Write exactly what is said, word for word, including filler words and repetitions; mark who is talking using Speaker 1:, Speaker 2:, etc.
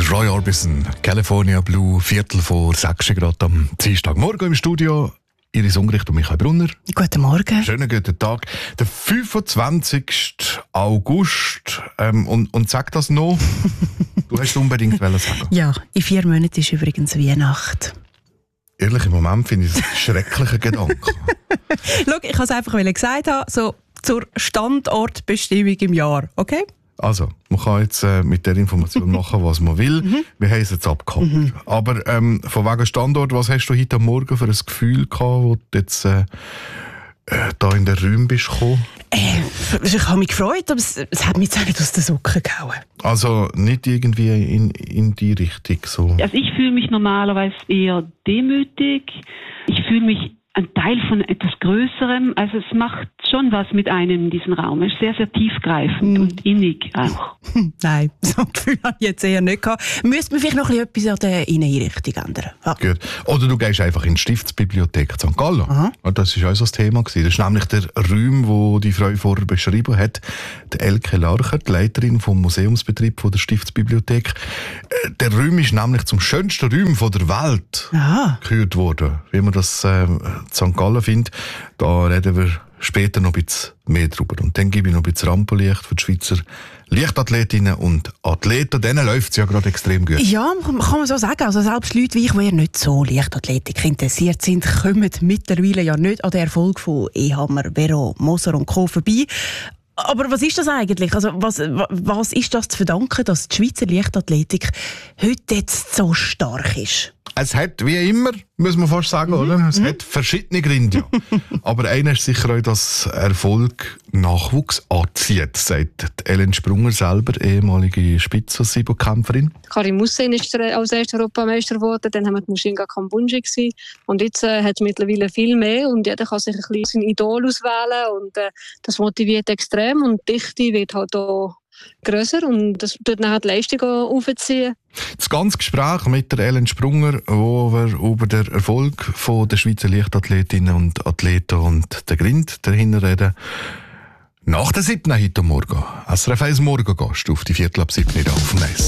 Speaker 1: der Roy Orbison, California Blue, Viertel vor sechs Grad am Dienstagmorgen im Studio. Iris Ungericht und Michael Brunner.
Speaker 2: Guten Morgen.
Speaker 1: Schönen guten Tag. Der fünfundzwanzigsten August. Ähm, und, und sag das noch. Du hast unbedingt sagen.
Speaker 2: Ja, in vier Monaten ist übrigens Weihnachten.
Speaker 1: Ehrlich, im Moment finde ich das ein schrecklicher Gedanke.
Speaker 2: Schau, ich wollte es einfach gesagt haben, so zur Standortbestimmung im Jahr, okay?
Speaker 1: Also, man kann jetzt äh, mit der Information machen, was man will. Mhm. Wir haben es jetzt abgekoppelt. Mhm. Aber ähm, von wegen Standort, was hast du heute Morgen für ein Gefühl gehabt, wo du jetzt äh, äh, da in den Räumen bist gekommen?
Speaker 2: Äh, ich habe mich gefreut, aber es, es hat mich jetzt auch nicht aus den Socken gehauen.
Speaker 1: Also nicht irgendwie in, in die Richtung so?
Speaker 3: Also ich fühle mich normalerweise eher demütig. Ich fühle mich ein Teil von etwas Größerem. Also es macht schon was mit einem in diesem Raum. Es ist sehr, sehr tiefgreifend mm. und innig auch.
Speaker 2: Nein, so ein Gefühl habe ich jetzt eher nicht gehabt. Müsste man vielleicht noch etwas an der Inneneinrichtung ändern. Ja.
Speaker 1: Gut. Oder du gehst einfach in die Stiftsbibliothek Sankt Gallen. Aha. Das war auch so das Thema. Das ist nämlich der Raum, den die Frau vorher beschrieben hat. Die Elke Larcher, die Leiterin vom Museumsbetrieb von der Stiftsbibliothek. Der Raum ist nämlich zum schönsten Raum der Welt gekürt worden. Wie man das äh, Sankt Gallen findet, da reden wir später noch ein bisschen mehr drüber. Und dann gebe ich noch ein bisschen Rampenlicht für die Schweizer Leichtathletinnen und Athleten. Denen läuft es ja gerade extrem gut.
Speaker 2: Ja, kann man so sagen. Also selbst Leute wie ich, die ja nicht so Leichtathletik interessiert sind, kommen mittlerweile ja nicht an den Erfolg von Ehammer, Vero, Moser und Co. vorbei. Aber was ist das eigentlich? Also was, was ist das zu verdanken, dass die Schweizer Leichtathletik heute jetzt so stark ist?
Speaker 1: Es hat, wie immer, muss man fast sagen, mhm. oder? Es mhm. hat verschiedene Gründe. Ja. Aber einer ist sicher auch, dass Erfolg Nachwuchs anzieht, sagt Ellen Sprunger selber, ehemalige Spitzensibo-Kämpferin.
Speaker 4: Karim Hussein ist als erster Europameister geworden, dann haben wir die Mushinga Kambunji gewesen. Und jetzt äh, hat es mittlerweile viel mehr und jeder kann sich ein bisschen sein Idol auswählen und äh, das motiviert extrem und die Dichte wird halt auch grösser und das tut dann die Leistung aufziehen.
Speaker 1: Das ganze Gespräch mit der Ellen Sprunger, wo wir über den Erfolg von der Schweizer Leichtathletinnen und Athleten und den Grind dahinter reden, nach der siebten heute Morgen. S R F eins Morgengast auf die Viertel ab siebten auf dem Eis.